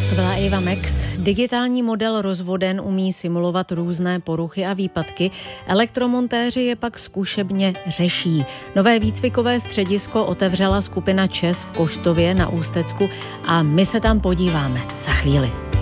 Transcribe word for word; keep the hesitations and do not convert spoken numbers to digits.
To byla Ava Max. Digitální model rozvoden umí simulovat různé poruchy a výpadky. Elektromontéři je pak zkušebně řeší. Nové výcvikové středisko otevřela skupina ČEZ v Koštově na Ústecku a my se tam podíváme za chvíli.